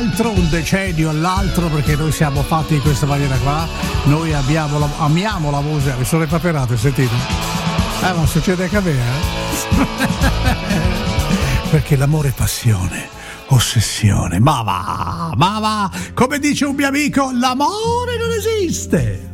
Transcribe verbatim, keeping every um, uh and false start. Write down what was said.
all'altro, un decennio all'altro, perché noi siamo fatti in questa maniera qua. Noi abbiamo la, amiamo la musica. Mi sono repaperato, sentite? Eh, ma succede anche a me, eh? Perché l'amore è passione, ossessione. Ma va, ma va, come dice un mio amico, l'amore non esiste.